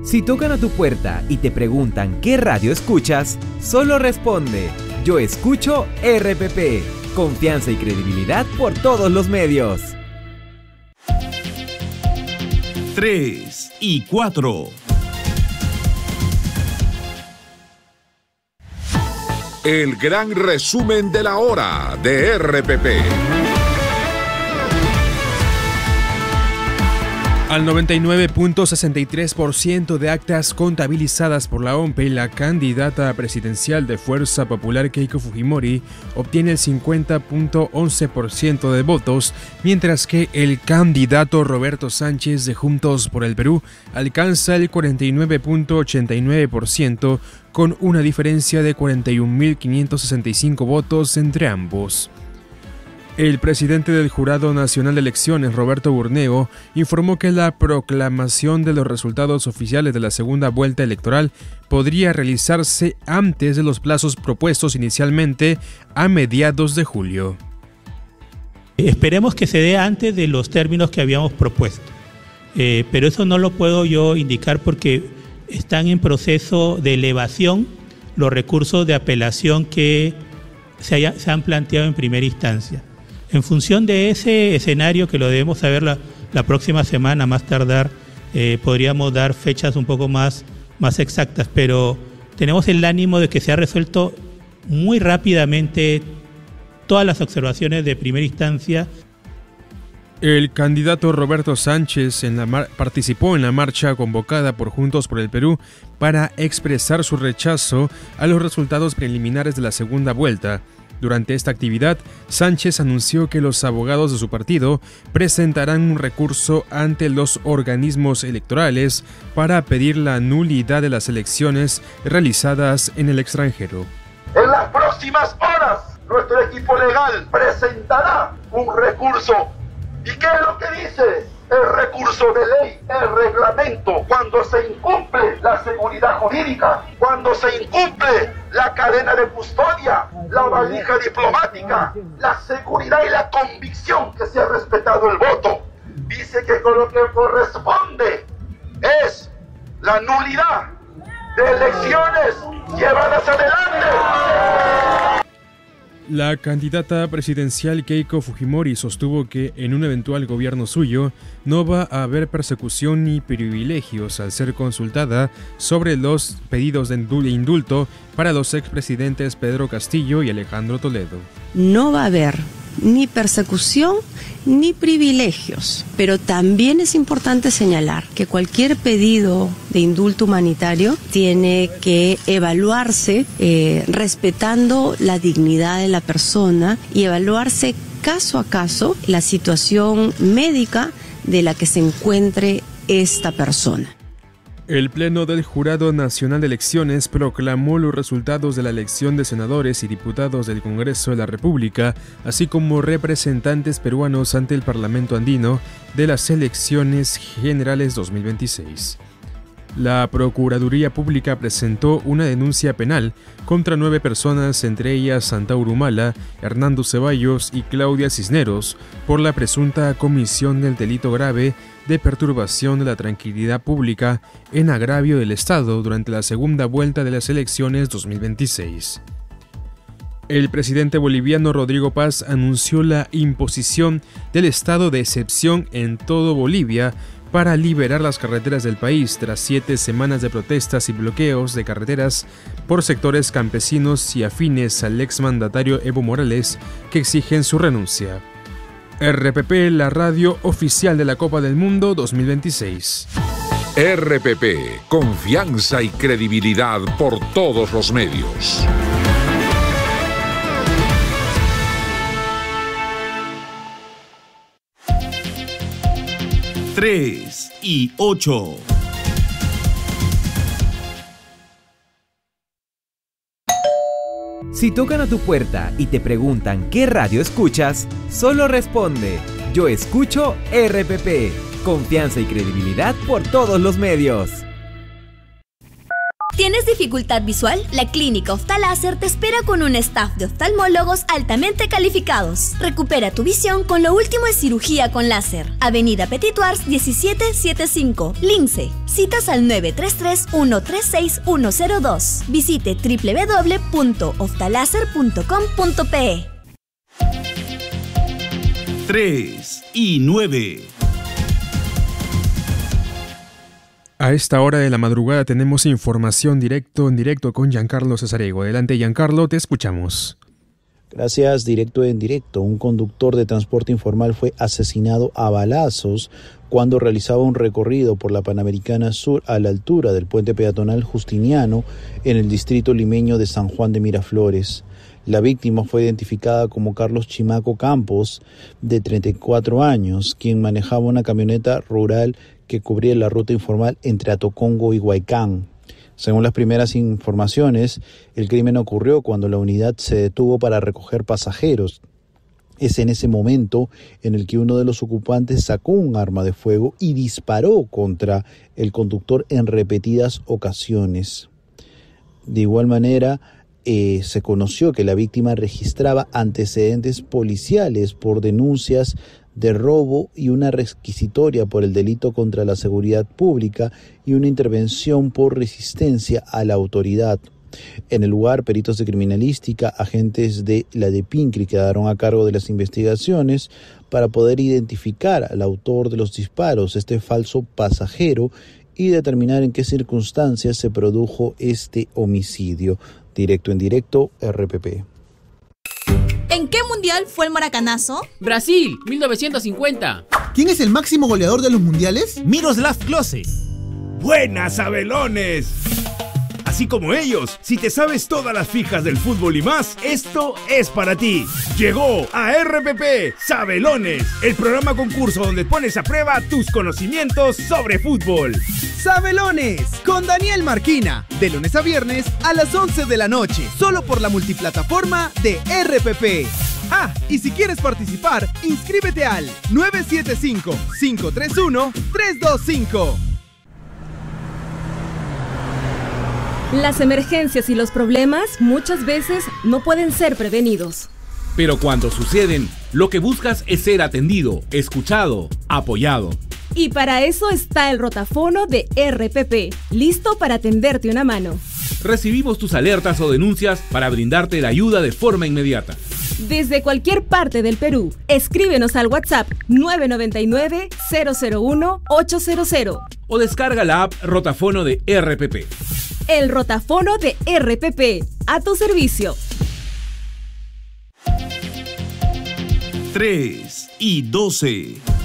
Si tocan a tu puerta y te preguntan qué radio escuchas, solo responde: yo escucho RPP. Confianza y credibilidad por todos los medios. 3 y 4. El gran resumen de la hora de RPP. Al 99.63% de actas contabilizadas por la OMPE, la candidata presidencial de Fuerza Popular Keiko Fujimori obtiene el 50.11% de votos, mientras que el candidato Roberto Sánchez de Juntos por el Perú alcanza el 49.89%, con una diferencia de 41.565 votos entre ambos. El presidente del Jurado Nacional de Elecciones, Roberto Burneo, informó que la proclamación de los resultados oficiales de la segunda vuelta electoral podría realizarse antes de los plazos propuestos inicialmente a mediados de julio. Esperemos que se dé antes de los términos que habíamos propuesto, pero eso no lo puedo yo indicar porque están en proceso de elevación los recursos de apelación que se han planteado en primera instancia. En función de ese escenario, que lo debemos saber la próxima semana, más tardar, podríamos dar fechas un poco más exactas, pero tenemos el ánimo de que se ha resuelto muy rápidamente todas las observaciones de primera instancia. El candidato Roberto Sánchez participó en la marcha convocada por Juntos por el Perú para expresar su rechazo a los resultados preliminares de la segunda vuelta. Durante esta actividad, Sánchez anunció que los abogados de su partido presentarán un recurso ante los organismos electorales para pedir la nulidad de las elecciones realizadas en el extranjero. En las próximas horas, nuestro equipo legal presentará un recurso. ¿Y qué es lo que dice el recurso de ley, el reglamento? Cuando se incumple la seguridad jurídica, cuando se incumple la cadena de custodia, la valija diplomática, la seguridad y la convicción que se ha respetado el voto. Dice que con lo que corresponde es la nulidad de elecciones llevadas adelante. La candidata presidencial Keiko Fujimori sostuvo que en un eventual gobierno suyo no va a haber persecución ni privilegios al ser consultada sobre los pedidos de indulto para los expresidentes Pedro Castillo y Alejandro Toledo. No va a haber ni persecución ni privilegios, pero también es importante señalar que cualquier pedido de indulto humanitario tiene que evaluarse respetando la dignidad de la persona y evaluarse caso a caso la situación médica de la que se encuentre esta persona. El Pleno del Jurado Nacional de Elecciones proclamó los resultados de la elección de senadores y diputados del Congreso de la República, así como representantes peruanos ante el Parlamento andino de las elecciones generales 2026. La Procuraduría Pública presentó una denuncia penal contra 9 personas, entre ellas Santauro Humala, Hernando Ceballos y Claudia Cisneros, por la presunta comisión del delito grave de perturbación de la tranquilidad pública en agravio del Estado durante la segunda vuelta de las elecciones 2026. El presidente boliviano Rodrigo Paz anunció la imposición del estado de excepción en todo Bolivia para liberar las carreteras del país tras 7 semanas de protestas y bloqueos de carreteras por sectores campesinos y afines al exmandatario Evo Morales, que exigen su renuncia. RPP, la radio oficial de la Copa del Mundo 2026. RPP, confianza y credibilidad por todos los medios. Tres y 8. Si tocan a tu puerta y te preguntan qué radio escuchas, solo responde: yo escucho RPP. Confianza y credibilidad por todos los medios. ¿Tienes dificultad visual? La clínica Oftaláser te espera con un staff de oftalmólogos altamente calificados. Recupera tu visión con lo último en cirugía con láser. Avenida Petituars 1775, Lince. Citas al 933-136-102. Visite www.oftaláser.com.pe. 3 y 9. A esta hora de la madrugada tenemos información en directo con Giancarlo Cesarego. Adelante, Giancarlo, te escuchamos. Gracias, directo en directo. Un conductor de transporte informal fue asesinado a balazos cuando realizaba un recorrido por la Panamericana Sur a la altura del puente peatonal Justiniano en el distrito limeño de San Juan de Miraflores. La víctima fue identificada como Carlos Chimaco Campos, de 34 años, quien manejaba una camioneta rural que cubría la ruta informal entre Atocongo y Huaycán. Según las primeras informaciones, el crimen ocurrió cuando la unidad se detuvo para recoger pasajeros. Es en ese momento en el que uno de los ocupantes sacó un arma de fuego y disparó contra el conductor en repetidas ocasiones. De igual manera, se conoció que la víctima registraba antecedentes policiales por denuncias de robo y una requisitoria por el delito contra la seguridad pública y una intervención por resistencia a la autoridad. En el lugar, peritos de criminalística, agentes de la DEPINCRI quedaron a cargo de las investigaciones para poder identificar al autor de los disparos, este falso pasajero, y determinar en qué circunstancias se produjo este homicidio. Directo en directo, RPP. ¿En qué mundial fue el maracanazo? Brasil, 1950. ¿Quién es el máximo goleador de los mundiales? Miroslav Klose. ¡Buenas, Sabelones! Así como ellos, si te sabes todas las fijas del fútbol y más, esto es para ti. Llegó a RPP Sabelones, el programa concurso donde pones a prueba tus conocimientos sobre fútbol. Sabelones, con Daniel Marquina, de lunes a viernes a las 11 de la noche, solo por la multiplataforma de RPP. Ah, y si quieres participar, inscríbete al 975-531-325. Las emergencias y los problemas muchas veces no pueden ser prevenidos. Pero cuando suceden, lo que buscas es ser atendido, escuchado, apoyado. Y para eso está el rotafono de RPP, listo para tenderte una mano. Recibimos tus alertas o denuncias para brindarte la ayuda de forma inmediata. Desde cualquier parte del Perú, escríbenos al WhatsApp 999-001-800. O descarga la app Rotafono de RPP. El rotafono de RPP, a tu servicio. 3 y 12.